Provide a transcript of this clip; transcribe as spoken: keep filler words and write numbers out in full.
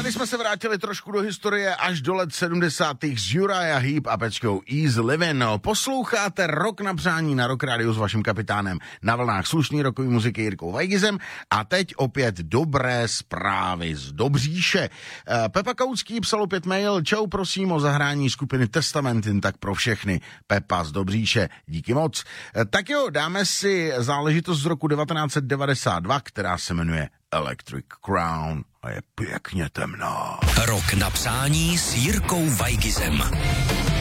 Tady jsme se vrátili trošku do historie až do let sedmdesátých s Uriah Heep a pečkou Easy Livin'. Posloucháte Rok na přání na Rock Radio s vaším kapitánem na vlnách slušný rokový muziky Jirkou Vajgizem a teď opět dobré zprávy z Dobříše. Pepa Kautský psal opět mail: čau, prosím o zahrání skupiny Testamentin, tak pro všechny. Pepa z Dobříše, díky moc. Tak jo, dáme si záležitost z roku devatenáct set devadesát dva, která se jmenuje Electric Crown a je pěkně temná. Rok na přání s Jirkou Vajgizem.